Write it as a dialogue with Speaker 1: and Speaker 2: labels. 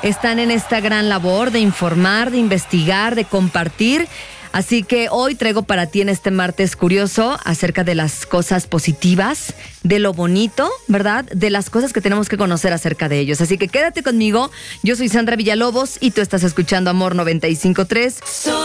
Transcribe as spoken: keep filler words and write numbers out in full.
Speaker 1: están en esta gran labor de informar, de investigar, de compartir. Así que hoy traigo para ti en este martes curioso acerca de las cosas positivas, de lo bonito, ¿verdad? De las cosas que tenemos que conocer acerca de ellos. Así que quédate conmigo. Yo soy Sandra Villalobos y tú estás escuchando Amor noventa y cinco punto tres.